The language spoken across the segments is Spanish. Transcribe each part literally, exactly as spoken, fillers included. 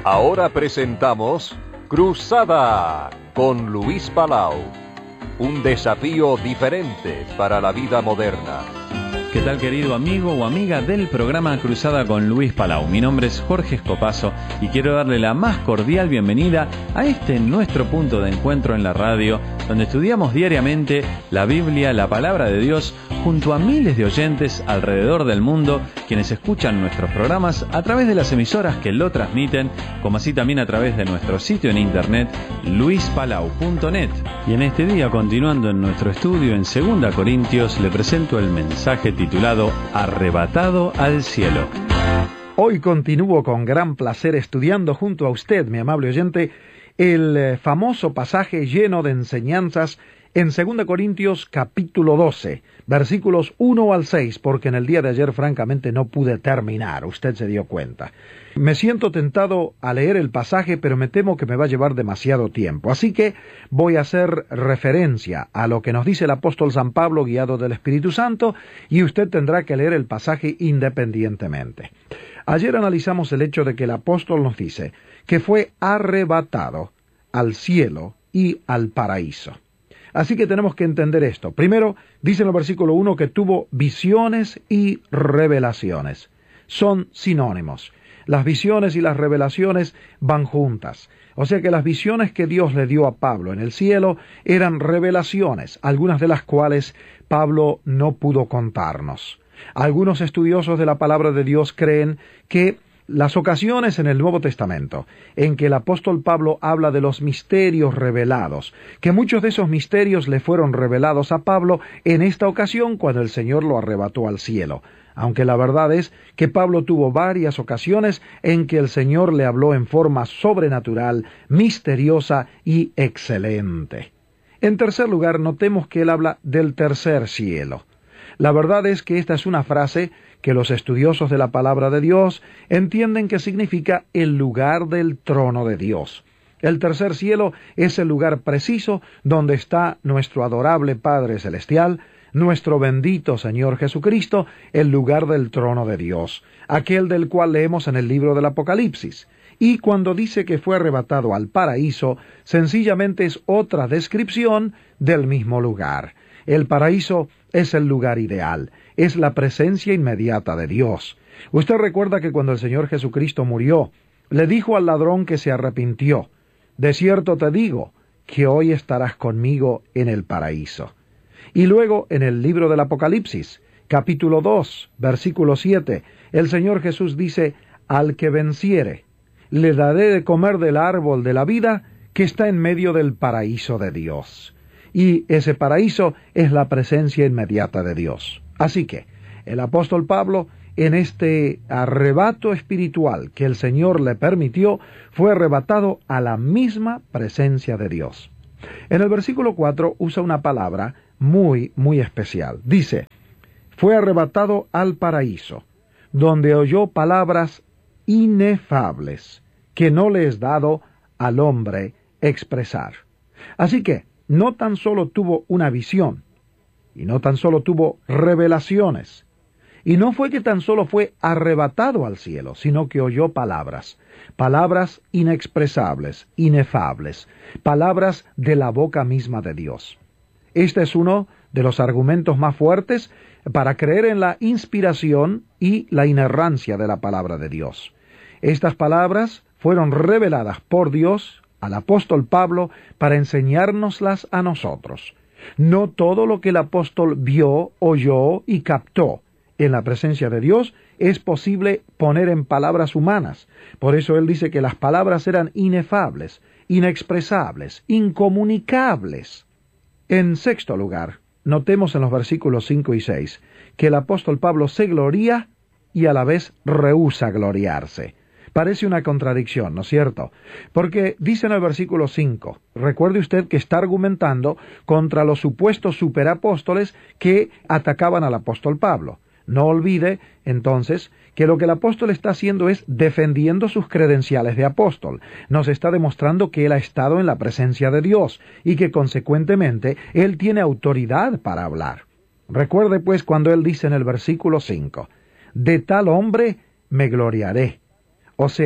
Ahora presentamos Cruzada con Luis Palau. Un desafío diferente para la vida moderna. ¿Qué tal, querido amigo o amiga del programa Cruzada con Luis Palau? Mi nombre es Jorge Escopazo y quiero darle la más cordial bienvenida a este nuestro punto de encuentro en la radio, donde estudiamos diariamente la Biblia, la Palabra de Dios, junto a miles de oyentes alrededor del mundo, quienes escuchan nuestros programas a través de las emisoras que lo transmiten, como así también a través de nuestro sitio en internet, luis palau punto net. Y en este día, continuando en nuestro estudio en segunda Corintios, le presento el mensaje titulado Arrebatado al cielo. Hoy continúo con gran placer estudiando junto a usted, mi amable oyente, el famoso pasaje lleno de enseñanzas en segunda Corintios capítulo doce, versículos uno al seis, porque en el día de ayer francamente no pude terminar, usted se dio cuenta. Me siento tentado a leer el pasaje, pero me temo que me va a llevar demasiado tiempo, así que voy a hacer referencia a lo que nos dice el apóstol San Pablo guiado del Espíritu Santo, y usted tendrá que leer el pasaje independientemente. Ayer analizamos el hecho de que el apóstol nos dice que fue arrebatado al cielo y al paraíso. Así que tenemos que entender esto. Primero, dice en el versículo uno que tuvo visiones y revelaciones. Son sinónimos. Las visiones y las revelaciones van juntas. O sea que las visiones que Dios le dio a Pablo en el cielo eran revelaciones, algunas de las cuales Pablo no pudo contarnos. Algunos estudiosos de la palabra de Dios creen que las ocasiones en el Nuevo Testamento en que el apóstol Pablo habla de los misterios revelados, que muchos de esos misterios le fueron revelados a Pablo en esta ocasión cuando el Señor lo arrebató al cielo, aunque la verdad es que Pablo tuvo varias ocasiones en que el Señor le habló en forma sobrenatural, misteriosa y excelente. En tercer lugar, notemos que él habla del tercer cielo. La verdad es que esta es una frase que los estudiosos de la palabra de Dios entienden que significa el lugar del trono de Dios. El tercer cielo es el lugar preciso donde está nuestro adorable Padre Celestial, nuestro bendito Señor Jesucristo, el lugar del trono de Dios, aquel del cual leemos en el libro del Apocalipsis. Y cuando dice que fue arrebatado al paraíso, sencillamente es otra descripción del mismo lugar. El paraíso es el lugar ideal, es la presencia inmediata de Dios. Usted recuerda que cuando el Señor Jesucristo murió, le dijo al ladrón que se arrepintió, de cierto te digo, que hoy estarás conmigo en el paraíso. Y luego en el libro del Apocalipsis, capítulo dos, versículo siete, el Señor Jesús dice, al que venciere, le daré de comer del árbol de la vida que está en medio del paraíso de Dios. Y ese paraíso es la presencia inmediata de Dios. Así que el apóstol Pablo, en este arrebato espiritual que el Señor le permitió, fue arrebatado a la misma presencia de Dios. En el versículo cuatro usa una palabra muy, muy especial. Dice, fue arrebatado al paraíso, donde oyó palabras inefables que no le es dado al hombre expresar. Así que no tan solo tuvo una visión, y no tan solo tuvo revelaciones, y no fue que tan solo fue arrebatado al cielo, sino que oyó palabras, palabras inexpresables, inefables, palabras de la boca misma de Dios. Este es uno de los argumentos más fuertes para creer en la inspiración y la inerrancia de la palabra de Dios. Estas palabras fueron reveladas por Dios al apóstol Pablo para enseñárnoslas a nosotros. No todo lo que el apóstol vio, oyó y captó en la presencia de Dios es posible poner en palabras humanas. Por eso él dice que las palabras eran inefables, inexpresables, incomunicables. En sexto lugar, notemos en los versículos cinco y seis que el apóstol Pablo se gloría y a la vez rehúsa gloriarse. Parece una contradicción, ¿no es cierto? Porque dice en el versículo cinco, recuerde usted que está argumentando contra los supuestos superapóstoles que atacaban al apóstol Pablo. No olvide, entonces, que lo que el apóstol está haciendo es defendiendo sus credenciales de apóstol. Nos está demostrando que él ha estado en la presencia de Dios y que, consecuentemente, él tiene autoridad para hablar. Recuerde, pues, cuando él dice en el versículo cinco, de tal hombre me gloriaré. O sea,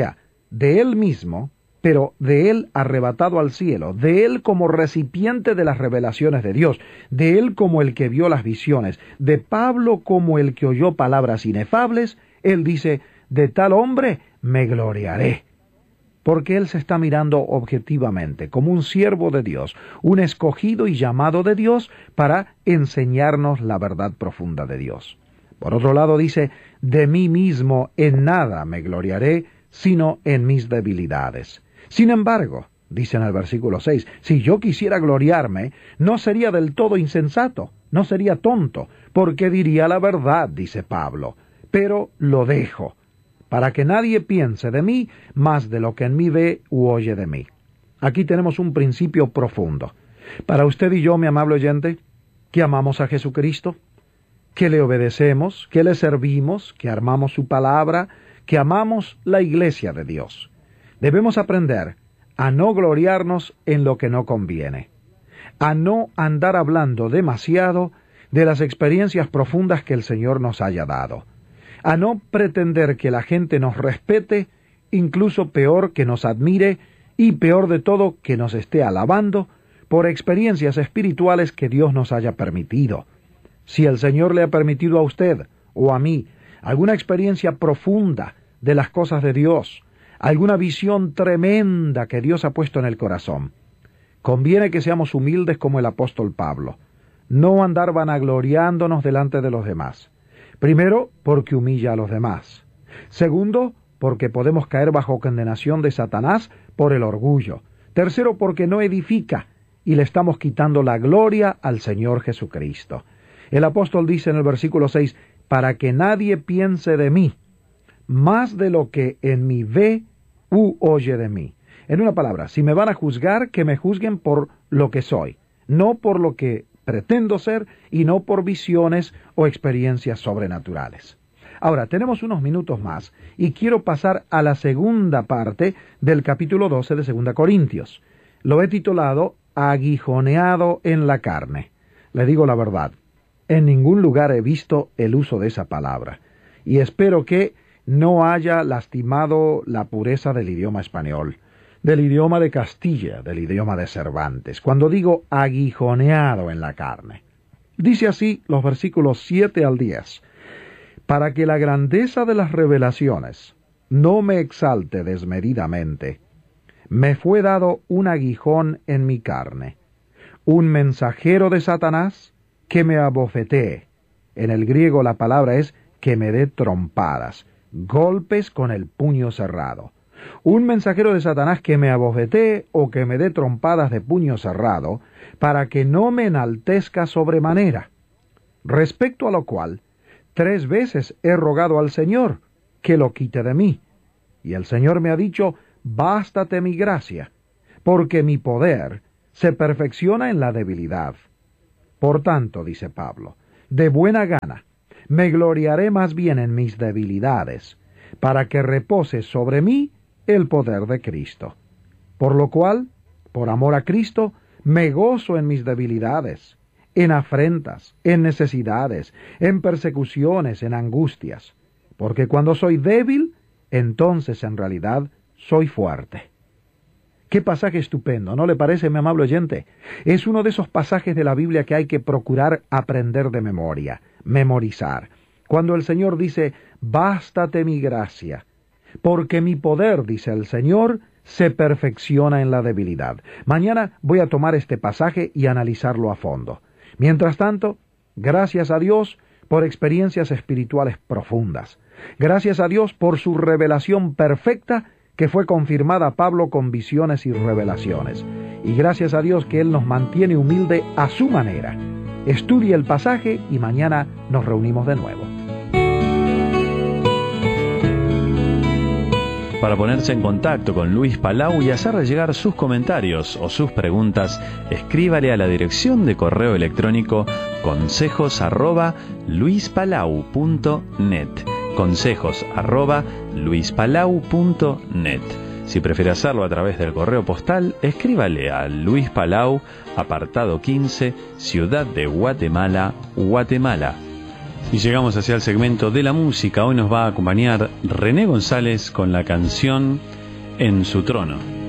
de Él mismo, pero de Él arrebatado al cielo, de Él como recipiente de las revelaciones de Dios, de Él como el que vio las visiones, de Pablo como el que oyó palabras inefables, Él dice, de tal hombre me gloriaré. Porque Él se está mirando objetivamente, como un siervo de Dios, un escogido y llamado de Dios para enseñarnos la verdad profunda de Dios. Por otro lado dice, de mí mismo en nada me gloriaré, sino en mis debilidades. Sin embargo, dice en el versículo seis, si yo quisiera gloriarme, no sería del todo insensato, no sería tonto, porque diría la verdad, dice Pablo, pero lo dejo, para que nadie piense de mí más de lo que en mí ve u oye de mí. Aquí tenemos un principio profundo. Para usted y yo, mi amable oyente, que amamos a Jesucristo, que le obedecemos, que le servimos, que armamos su palabra, que amamos la iglesia de Dios. Debemos aprender a no gloriarnos en lo que no conviene, a no andar hablando demasiado de las experiencias profundas que el Señor nos haya dado, a no pretender que la gente nos respete, incluso peor que nos admire y peor de todo que nos esté alabando por experiencias espirituales que Dios nos haya permitido. Si el Señor le ha permitido a usted o a mí alguna experiencia profunda de las cosas de Dios, alguna visión tremenda que Dios ha puesto en el corazón, conviene que seamos humildes como el apóstol Pablo, no andar vanagloriándonos delante de los demás. Primero, porque humilla a los demás. Segundo, porque podemos caer bajo condenación de Satanás por el orgullo. Tercero, porque no edifica y le estamos quitando la gloria al Señor Jesucristo. El apóstol dice en el versículo seis, para que nadie piense de mí más de lo que en mí ve u oye de mí. En una palabra, si me van a juzgar, que me juzguen por lo que soy, no por lo que pretendo ser y no por visiones o experiencias sobrenaturales. Ahora, tenemos unos minutos más y quiero pasar a la segunda parte del capítulo doce de Segunda Corintios. Lo he titulado Aguijoneado en la carne. Le digo la verdad, en ningún lugar he visto el uso de esa palabra y espero que no haya lastimado la pureza del idioma español, del idioma de Castilla, del idioma de Cervantes, cuando digo aguijoneado en la carne. Dice así los versículos siete al diez, para que la grandeza de las revelaciones no me exalte desmedidamente, me fue dado un aguijón en mi carne, un mensajero de Satanás que me abofetee. En el griego la palabra es que me dé trompadas, golpes con el puño cerrado. Un mensajero de Satanás que me abofetee o que me dé trompadas de puño cerrado, para que no me enaltezca sobremanera. Respecto a lo cual, tres veces he rogado al Señor que lo quite de mí. Y el Señor me ha dicho, bástate mi gracia, porque mi poder se perfecciona en la debilidad. Por tanto, dice Pablo, de buena gana, me gloriaré más bien en mis debilidades, para que repose sobre mí el poder de Cristo. Por lo cual, por amor a Cristo, me gozo en mis debilidades, en afrentas, en necesidades, en persecuciones, en angustias, porque cuando soy débil, entonces en realidad soy fuerte. Qué pasaje estupendo, ¿no le parece, mi amable oyente? Es uno de esos pasajes de la Biblia que hay que procurar aprender de memoria, memorizar. Cuando el Señor dice, bástate mi gracia, porque mi poder, dice el Señor, se perfecciona en la debilidad. Mañana voy a tomar este pasaje y analizarlo a fondo. Mientras tanto, gracias a Dios por experiencias espirituales profundas. Gracias a Dios por su revelación perfecta que fue confirmada a Pablo con visiones y revelaciones. Y gracias a Dios que Él nos mantiene humilde a su manera. Estudie el pasaje y mañana nos reunimos de nuevo. Para ponerse en contacto con Luis Palau y hacerle llegar sus comentarios o sus preguntas, escríbale a la dirección de correo electrónico consejos arroba luispalau punto net. consejos arroba luispalau punto net. Si prefiere hacerlo a través del correo postal, escríbale a Luis Palau, apartado quince, Ciudad de Guatemala, Guatemala. Y llegamos hacia el segmento de la música. Hoy nos va a acompañar René González con la canción en su trono.